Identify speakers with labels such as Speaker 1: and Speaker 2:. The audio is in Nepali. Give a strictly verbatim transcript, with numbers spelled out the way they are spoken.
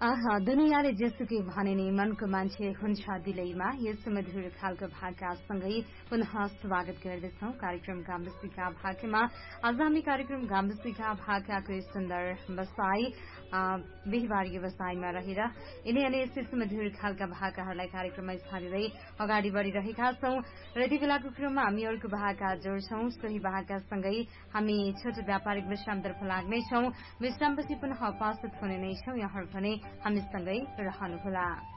Speaker 1: आहा दुनियाँले जेसुकै भने नि मनको मान्छे हुन्छ दिलैमा यस मधुर खालको भाकासँगै पुनः स्वागत गर्दछौ कार्यक्रम गाम्बस्तीका भाकामा। आज हामी कार्यक्रम गाम्बस्तीका भाकाको सुन्दर बसाई बिहिबार व्यवसायमा रहेर यिनै अनि यस्तै सुमधुर खालका भाकाहरूलाई कार्यक्रममा स्थान दिँदै अगाडि बढ़िरहेका छौं र यति बेलाको क्रममा हामी अर्को भाका जोड्छौं। सोही भाकासँगै हामी छोटो व्यापारिक विश्रामतर्फ लाग्नेछौं। विश्रामपछि पुनः उपस्थित हुने नै छौं। यहाँ भने हामीसँगै रहनुहोला।